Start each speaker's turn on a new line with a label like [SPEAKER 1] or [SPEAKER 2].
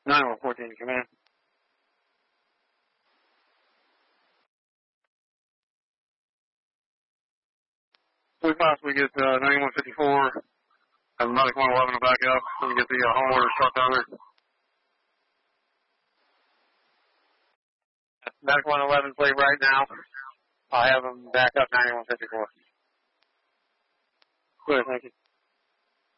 [SPEAKER 1] 9114, come in. We possibly get 9154 and Medic 111 to back up so we get the home order truck down there. Medic 111 plate right now. I have them back up 9154. Good, thank you.